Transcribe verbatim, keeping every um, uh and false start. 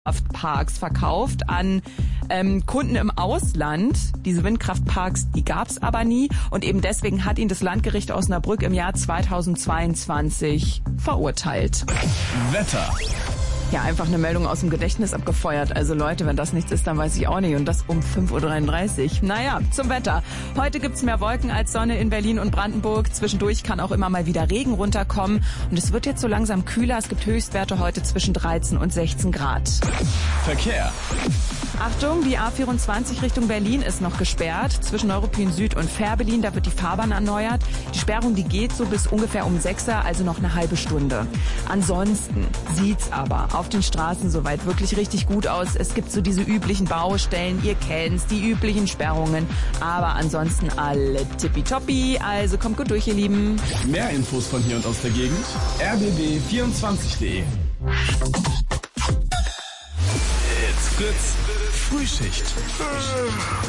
Windkraftparks verkauft an ähm, Kunden im Ausland. Diese Windkraftparks, die gab's aber nie. Und eben deswegen hat ihn das Landgericht Osnabrück im Jahr zweitausendzweiundzwanzig verurteilt. Wetter. Ja, einfach eine Meldung aus dem Gedächtnis abgefeuert. Also Leute, wenn das nichts ist, dann weiß ich auch nicht. Und das um fünf Uhr dreiunddreißig. Naja, zum Wetter. Heute gibt's mehr Wolken als Sonne in Berlin und Brandenburg. Zwischendurch kann auch immer mal wieder Regen runterkommen. Und es wird jetzt so langsam kühler. Es gibt Höchstwerte heute zwischen dreizehn und sechzehn Grad. Verkehr. Achtung, die A vierundzwanzig Richtung Berlin ist noch gesperrt. Zwischen Neuruppin Süd und Fährberlin, da wird die Fahrbahn erneuert. Die Sperrung, die geht so bis ungefähr um sechs Uhr, also noch eine halbe Stunde. Ansonsten sieht's aber auf den Straßen soweit wirklich richtig gut aus. Es gibt so diese üblichen Baustellen, ihr kennt's, die üblichen Sperrungen. Aber ansonsten alle tippitoppi. Also kommt gut durch, ihr Lieben. Mehr Infos von hier und aus der Gegend. r b b vierundzwanzig punkt de. It's Fritz. Frühschicht.